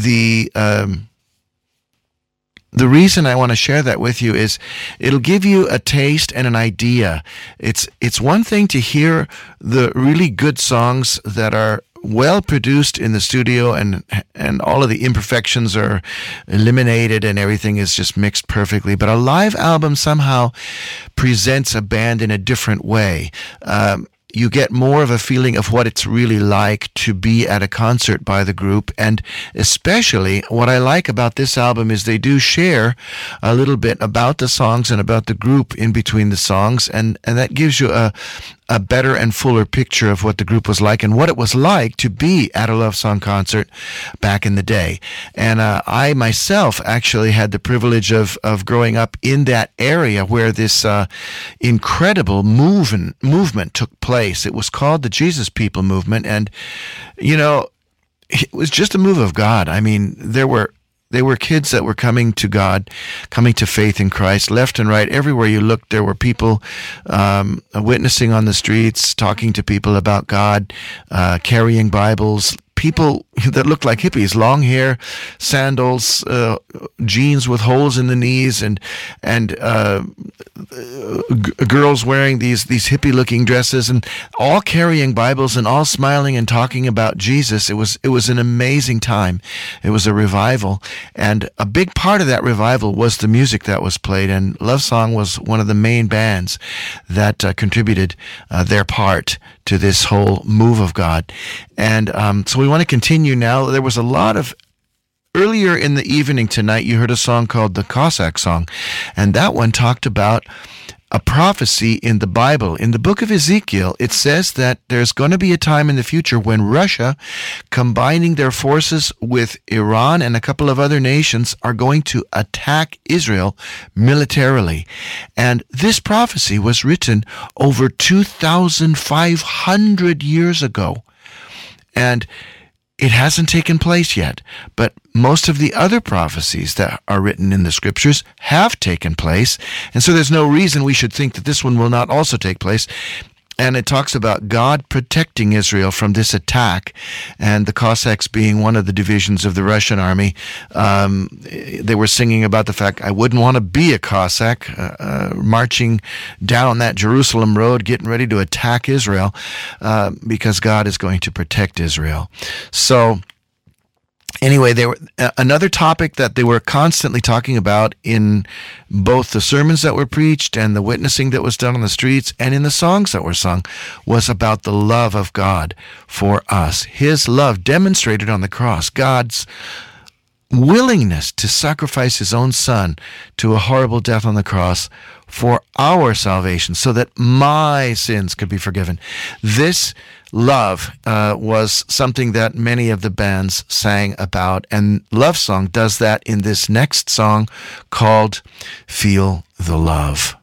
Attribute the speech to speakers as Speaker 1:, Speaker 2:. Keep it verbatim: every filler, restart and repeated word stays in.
Speaker 1: the um, the reason I want to share that with you is it'll give you a taste and an idea. It's it's one thing to hear the really good songs that are well produced in the studio, and and all of the imperfections are eliminated and everything is just mixed perfectly. But a live album somehow presents a band in a different way. Um, you get more of a feeling of what it's really like to be at a concert by the group. And especially what I like about this album is they do share a little bit about the songs and about the group in between the songs, and and that gives you a a better and fuller picture of what the group was like and what it was like to be at a Love Song concert back in the day. And uh, I myself actually had the privilege of, of growing up in that area where this uh, incredible movement, movement took place. It was called the Jesus People Movement, and, you know, it was just a move of God. I mean, there were They were kids that were coming to God, coming to faith in Christ, left and right. Everywhere you looked, there were people um, witnessing on the streets, talking to people about God, uh, carrying Bibles, people that looked like hippies, long hair, sandals, uh, jeans with holes in the knees, and and uh, g- girls wearing these these hippie-looking dresses, and all carrying Bibles and all smiling and talking about Jesus. It was it was an amazing time. It was a revival, and a big part of that revival was the music that was played. And Love Song was one of the main bands that uh, contributed uh, their part to this whole move of God. And um, so we want to continue now. There was a lot of, earlier in the evening tonight, you heard a song called the Cossack Song, and that one talked about a prophecy in the Bible. In the book of Ezekiel, it says that there's going to be a time in the future when Russia, combining their forces with Iran and a couple of other nations, are going to attack Israel militarily. And this prophecy was written over two thousand five hundred years ago. And it hasn't taken place yet, but most of the other prophecies that are written in the scriptures have taken place, and so there's no reason we should think that this one will not also take place. And it talks about God protecting Israel from this attack, and the Cossacks being one of the divisions of the Russian army. Um, they were singing about the fact, I wouldn't want to be a Cossack uh, uh, marching down that Jerusalem road, getting ready to attack Israel, uh, because God is going to protect Israel. So anyway, they were uh, another topic that they were constantly talking about in both the sermons that were preached and the witnessing that was done on the streets and in the songs that were sung was about the love of God for us. His love demonstrated on the cross, God's willingness to sacrifice his own son to a horrible death on the cross for our salvation so that my sins could be forgiven. This love uh, was something that many of the bands sang about, and Love Song does that in this next song called Feel the Love.